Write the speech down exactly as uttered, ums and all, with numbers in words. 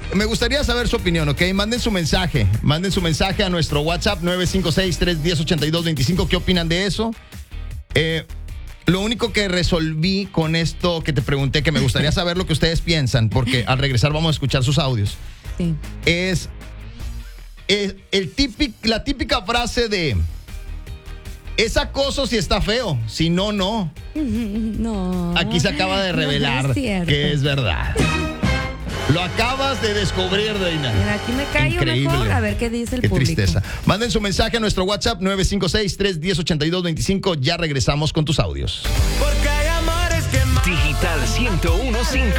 me gustaría saber su opinión, ¿ok? Manden su mensaje. Manden su mensaje a nuestro WhatsApp nueve cinco seis, tres uno cero, ocho dos dos cinco. ¿Qué opinan de eso? Eh, lo único que resolví con esto que te pregunté, que me gustaría saber lo que ustedes piensan, porque al regresar vamos a escuchar sus audios. Sí. Es, es el típic, la típica frase de: es acoso si está feo, si no, no. No. Aquí se acaba de revelar no, no es que es verdad. Lo acabas de descubrir, Reina. Mira, aquí me callo Increíble. mejor a ver qué dice el Qué público. tristeza. Manden su mensaje a nuestro WhatsApp nueve cinco seis, tres uno cero, ocho dos dos cinco. Ya regresamos con tus audios. Porque hay amores que más. Digital ciento uno punto cinco.